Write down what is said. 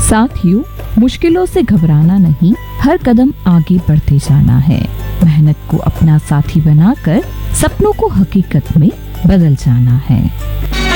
साथियों, मुश्किलों से घबराना नहीं, हर कदम आगे बढ़ते जाना है। मेहनत को अपना साथी बनाकर सपनों को हकीकत में बदल जाना है।